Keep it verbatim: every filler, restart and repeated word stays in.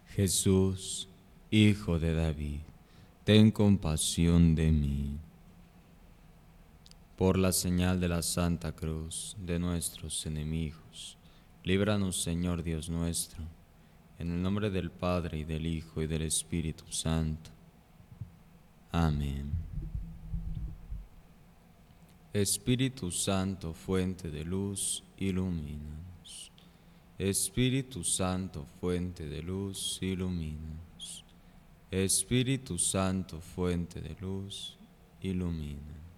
Jesús, Hijo de David, ten compasión de mí. Por la señal de la Santa Cruz de nuestros enemigos, líbranos, Señor Dios nuestro, en el nombre del Padre, y del Hijo, y del Espíritu Santo. Amén. Espíritu Santo, fuente de luz, ilumínanos. Espíritu Santo, fuente de luz, ilumínanos. Espíritu Santo, fuente de luz, ilumínanos.